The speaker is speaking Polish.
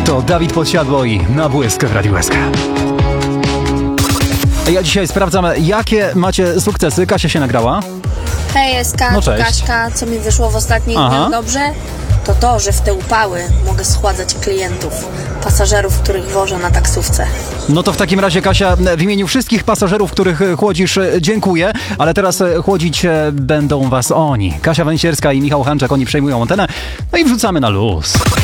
To Dawid Podsiadło na błysk w Radiu SK. Ja dzisiaj sprawdzam, jakie macie sukcesy. Kasia się nagrała. Hej, SK, No cześć. Kaśka, co mi wyszło w ostatnich dniach dobrze? To, że w te upały mogę schładzać klientów, pasażerów, których wożę na taksówce. No to w takim razie, Kasia, w imieniu wszystkich pasażerów, których chłodzisz, dziękuję, ale teraz chłodzić będą was oni. Kasia Węsierska i Michał Hanczak, oni przejmują antenę, no i wrzucamy na luz.